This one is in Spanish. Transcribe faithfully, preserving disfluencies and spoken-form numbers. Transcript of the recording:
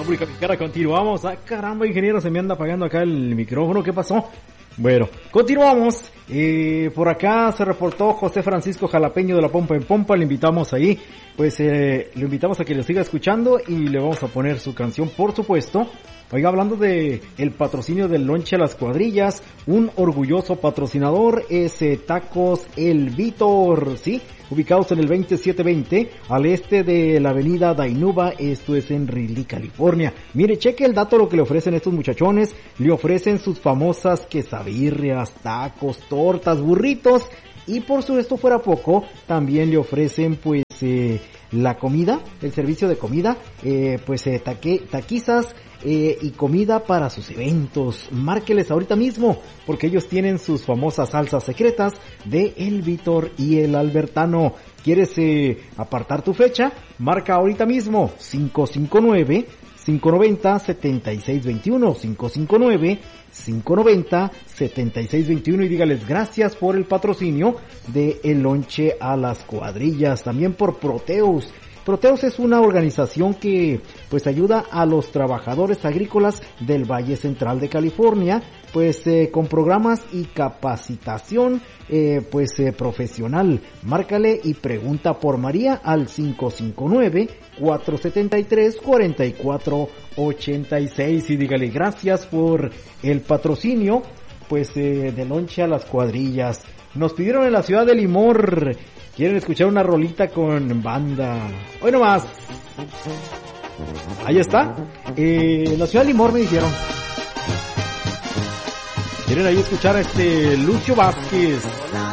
República Mexicana. Continuamos. Ah, caramba, ingeniero, se me anda apagando acá el micrófono. ¿Qué pasó? Bueno, continuamos. Eh, por acá se reportó José Francisco Jalapeño de la Pompa en Pompa. Le invitamos ahí, pues eh, le invitamos a que lo siga escuchando y le vamos a poner su canción, por supuesto. Oiga, hablando de el patrocinio del lonche a las cuadrillas, un orgulloso patrocinador es eh, Tacos El Vítor, ¿sí? Ubicados en el veintisiete veinte, al este de la avenida Dainuba, esto es en Riley, California. Mire, cheque el dato, lo que le ofrecen estos muchachones. Le ofrecen sus famosas quesabirrias, tacos, tortas, burritos, y por si esto fuera poco, también le ofrecen pues eh, la comida, el servicio de comida, eh, pues eh, taque, taquizas, Eh, y comida para sus eventos. Márqueles ahorita mismo, porque ellos tienen sus famosas salsas secretas de El Vítor y El Albertano. ¿Quieres eh, apartar tu fecha? Marca ahorita mismo cinco cinco nueve, cinco nueve cero, siete seis dos uno, cinco cinco nueve, cinco nueve cero, siete seis dos uno, y dígales gracias por el patrocinio de El Lonche a las Cuadrillas. También por Proteus. Proteus es una organización que pues ayuda a los trabajadores agrícolas del Valle Central de California, pues eh, con programas y capacitación eh, pues eh, profesional. Márcale y pregunta por María al cinco cinco nueve, cuatro siete tres, cuatro cuatro ocho seis y dígale gracias por el patrocinio pues eh, de lonche a las cuadrillas. Nos pidieron en la ciudad de Limor, quieren escuchar una rolita con banda. Hoy nomás. Ahí está. Eh, en la ciudad de Limor me dijeron. Quieren ahí escuchar a este Lucio Vázquez.